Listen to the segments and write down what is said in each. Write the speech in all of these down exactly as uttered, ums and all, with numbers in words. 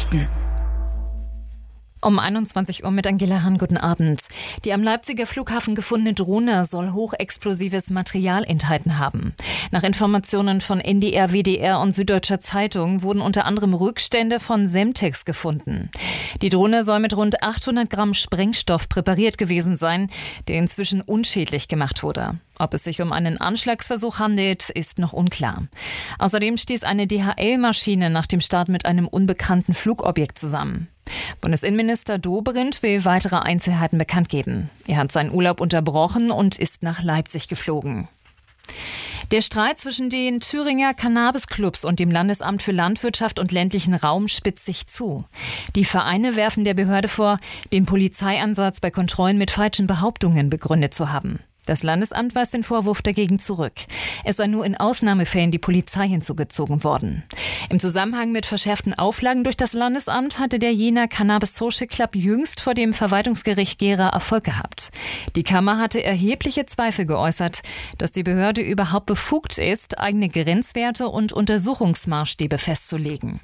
Nachrichten. Um einundzwanzig Uhr mit Angela Hahn, guten Abend. Die am Leipziger Flughafen gefundene Drohne soll hochexplosives Material enthalten haben. Nach Informationen von N D R, W D R und Süddeutscher Zeitung wurden unter anderem Rückstände von Semtex gefunden. Die Drohne soll mit rund achthundert Gramm Sprengstoff präpariert gewesen sein, der inzwischen unschädlich gemacht wurde. Ob es sich um einen Anschlagsversuch handelt, ist noch unklar. Außerdem stieß eine D H L-Maschine nach dem Start mit einem unbekannten Flugobjekt zusammen. Bundesinnenminister Dobrindt will weitere Einzelheiten bekannt geben. Er hat seinen Urlaub unterbrochen und ist nach Leipzig geflogen. Der Streit zwischen den Thüringer Cannabis-Clubs und dem Landesamt für Landwirtschaft und ländlichen Raum spitzt sich zu. Die Vereine werfen der Behörde vor, den Polizeieinsatz bei Kontrollen mit falschen Behauptungen begründet zu haben. Das Landesamt weist den Vorwurf dagegen zurück. Es sei nur in Ausnahmefällen die Polizei hinzugezogen worden. Im Zusammenhang mit verschärften Auflagen durch das Landesamt hatte der Jena Cannabis Social Club jüngst vor dem Verwaltungsgericht Gera Erfolg gehabt. Die Kammer hatte erhebliche Zweifel geäußert, dass die Behörde überhaupt befugt ist, eigene Grenzwerte und Untersuchungsmaßstäbe festzulegen.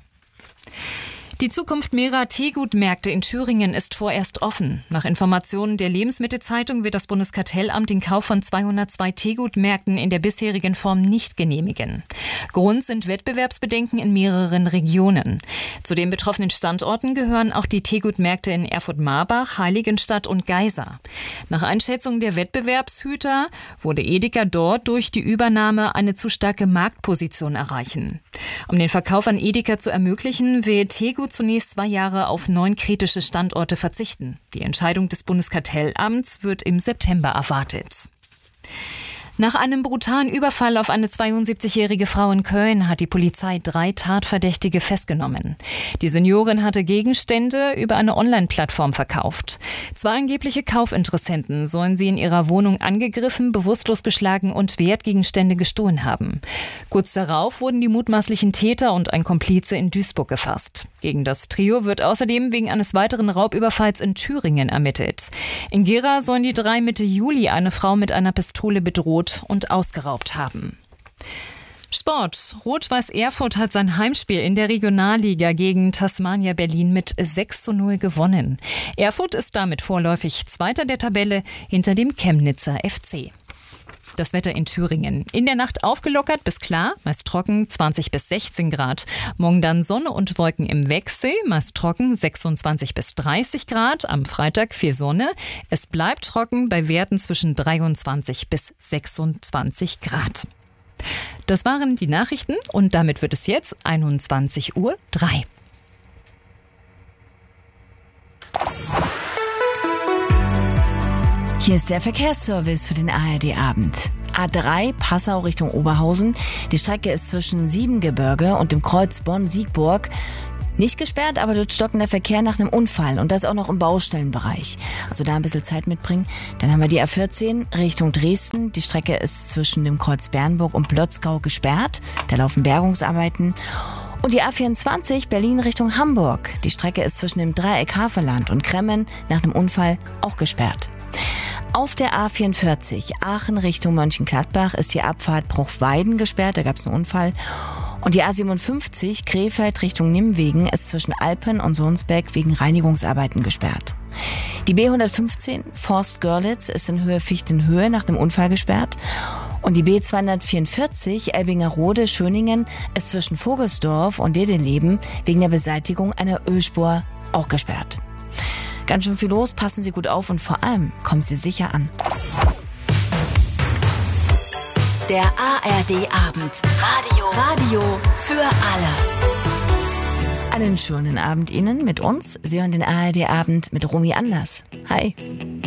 Die Zukunft mehrerer Teegutmärkte in Thüringen ist vorerst offen. Nach Informationen der Lebensmittelzeitung wird das Bundeskartellamt den Kauf von zweihundertzwei Teegutmärkten in der bisherigen Form nicht genehmigen. Grund sind Wettbewerbsbedenken in mehreren Regionen. Zu den betroffenen Standorten gehören auch die Teegutmärkte in Erfurt-Marbach, Heiligenstadt und Geisa. Nach Einschätzung der Wettbewerbshüter wurde Edeka dort durch die Übernahme eine zu starke Marktposition erreichen. Um den Verkauf an Edeka zu ermöglichen, will Teegut zunächst zwei Jahre auf neun kritische Standorte verzichten. Die Entscheidung des Bundeskartellamts wird im September erwartet. Nach einem brutalen Überfall auf eine zweiundsiebzigjährige Frau in Köln hat die Polizei drei Tatverdächtige festgenommen. Die Seniorin hatte Gegenstände über eine Online-Plattform verkauft. Zwei angebliche Kaufinteressenten sollen sie in ihrer Wohnung angegriffen, bewusstlos geschlagen und Wertgegenstände gestohlen haben. Kurz darauf wurden die mutmaßlichen Täter und ein Komplize in Duisburg gefasst. Gegen das Trio wird außerdem wegen eines weiteren Raubüberfalls in Thüringen ermittelt. In Gera sollen die drei Mitte Juli eine Frau mit einer Pistole bedroht und ausgeraubt haben. Sport. Rot-Weiß Erfurt hat sein Heimspiel in der Regionalliga gegen Tasmania Berlin mit sechs zu null gewonnen. Erfurt ist damit vorläufig Zweiter der Tabelle hinter dem Chemnitzer F C. Das Wetter in Thüringen. In der Nacht aufgelockert bis klar, meist trocken, zwanzig bis sechzehn Grad. Morgen dann Sonne und Wolken im Wechsel, meist trocken, sechsundzwanzig bis dreißig Grad. Am Freitag viel Sonne. Es bleibt trocken bei Werten zwischen dreiundzwanzig bis sechsundzwanzig Grad. Das waren die Nachrichten und damit wird es jetzt einundzwanzig Uhr drei. Hier ist der Verkehrsservice für den A R D-Abend. A drei Passau Richtung Oberhausen. Die Strecke ist zwischen Siebengebirge und dem Kreuz Bonn-Siegburg nicht gesperrt, aber dort stockt der Verkehr nach einem Unfall und das auch noch im Baustellenbereich. Also da ein bisschen Zeit mitbringen. Dann haben wir die A vierzehn Richtung Dresden. Die Strecke ist zwischen dem Kreuz Bernburg und Plotzkau gesperrt. Da laufen Bergungsarbeiten. Und die A vierundzwanzig Berlin Richtung Hamburg. Die Strecke ist zwischen dem Dreieck Havelland und Kremmen nach einem Unfall auch gesperrt. Auf der A vierundvierzig Aachen Richtung Mönchengladbach ist die Abfahrt Bruchweiden gesperrt, da gab es einen Unfall. Und die A siebenundfünfzig Krefeld Richtung Nimwegen ist zwischen Alpen und Sohnsbeck wegen Reinigungsarbeiten gesperrt. Die B hundertfünfzehn Forst-Görlitz ist in Höhe Fichtenhöhe nach einem Unfall gesperrt. Und die B zweihundertvierundvierzig Elbingerode Schöningen ist zwischen Vogelsdorf und Dedeleben wegen der Beseitigung einer Ölspur auch gesperrt. Ganz schön viel los, passen Sie gut auf und vor allem kommen Sie sicher an. Der A R D-Abend. Radio. Radio für alle. Einen schönen Abend Ihnen mit uns. Sie hören den A R D-Abend mit Romy Anders. Hi.